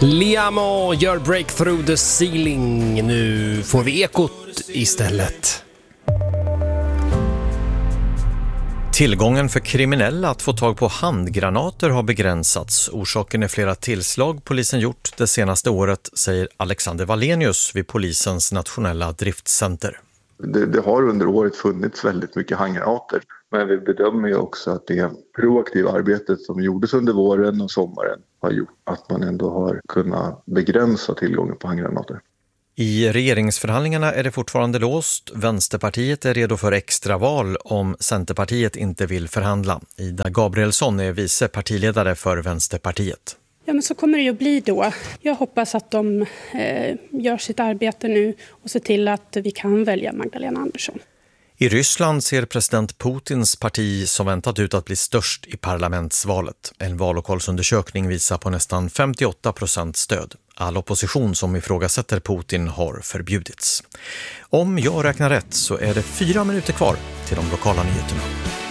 Liamo gör Break Through the Ceiling. Nu får vi ekot istället. Tillgången för kriminella att få tag på handgranater har begränsats. Orsaken är flera tillslag polisen gjort det senaste året, säger Alexander Wallenius vid polisens nationella driftcenter. Det har under året funnits väldigt mycket handgranater, men vi bedömer ju också att det proaktiva arbetet som gjordes under våren och sommaren har gjort att man ändå har kunnat begränsa tillgången på handgranater. I regeringsförhandlingarna är det fortfarande låst. Vänsterpartiet är redo för extraval om Centerpartiet inte vill förhandla. Ida Gabrielsson är vice partiledare för Vänsterpartiet. Ja, men så kommer det ju bli då. Jag hoppas att de gör sitt arbete nu och ser till att vi kan välja Magdalena Andersson. I Ryssland ser president Putins parti som väntat ut att bli störst i parlamentsvalet. En vallokalsundersökning visar på nästan 58% stöd. All opposition som ifrågasätter Putin har förbjudits. Om jag räknar rätt så är det 4 minuter kvar till de lokala nyheterna.